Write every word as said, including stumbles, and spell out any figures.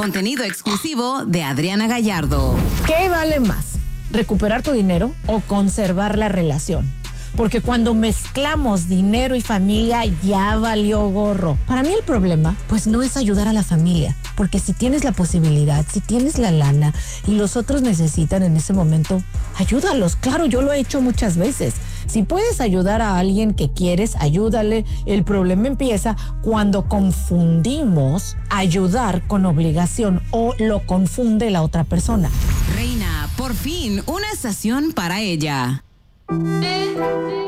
contenido exclusivo de Adriana Gallardo. ¿Qué vale más? ¿Recuperar tu dinero o conservar la relación? Porque cuando mezclamos dinero y familia ya valió gorro. Para mí el problema pues no es ayudar a la familia, porque si tienes la posibilidad, si tienes la lana y los otros necesitan en ese momento, ayúdalos. Claro, yo lo he hecho muchas veces. Si puedes ayudar a alguien que quieres, ayúdale. El problema empieza cuando confundimos ayudar con obligación o lo confunde la otra persona. Reina, por fin, una estación para ella.